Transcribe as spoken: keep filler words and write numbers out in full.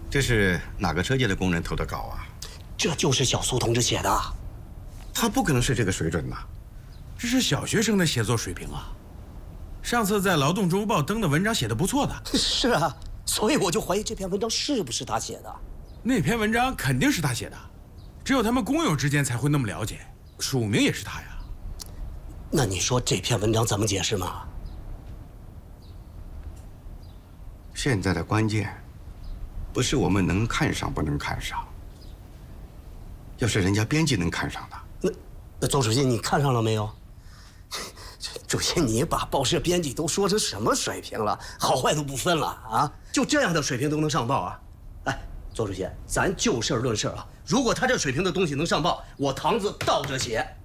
这是哪个车界的工人投的稿啊？ 这就是小苏同志写的。 他不可能是这个水准呐！ 这是小学生的写作水平啊！上次在《劳动周报》登的文章写得不错的。 是啊，所以我就怀疑这篇文章是不是他写的。 那篇文章肯定是他写的，只有他们工友之间才会那么了解，署名也是他呀。 那你说这篇文章怎么解释嘛？ 现在的关键，不是我们能看上不能看上，要是人家编辑能看上的。 那那周主席你看上了没有？主席，你把报社编辑都说成什么水平了？好坏都不分了啊！就这样的水平都能上报啊？哎，周主席，咱就事论事啊！如果他这水平的东西能上报，我堂子倒着写。